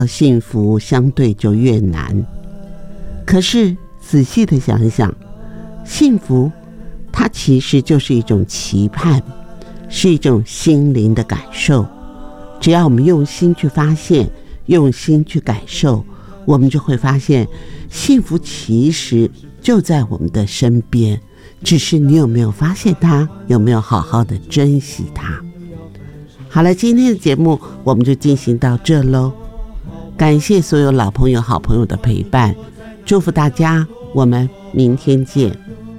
幸福相对就越难。可是仔细的想一想，幸福它其实就是一种期盼，是一种心灵的感受。只要我们用心去发现，用心去感受，我们就会发现幸福其实就在我们的身边，只是你有没有发现它，有没有好好的珍惜它。好了，今天的节目我们就进行到这咯，感谢所有老朋友好朋友的陪伴，祝福大家，我们明天见。